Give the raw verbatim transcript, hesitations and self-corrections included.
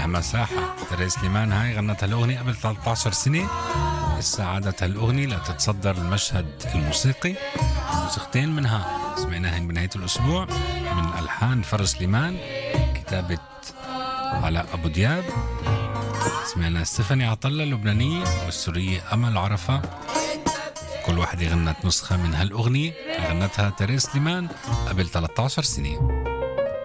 يا مساحة. تريس سليمان هاي غنت هالأغنية قبل ثلاثة عشر سنة. لسه عادت هالأغنية لتتصدر المشهد الموسيقي. موسيقتين منها سمعناهن بنهاية الأسبوع من ألحان فرج سليمان، كتابة علاء أبو دياب. سمعنا ستيفاني عطلة اللبنانية والسورية أمل عرفة، كل واحدة غنت نسخة من هالأغنية اللي غنتها تريس سليمان قبل ثلاثة عشر سنة.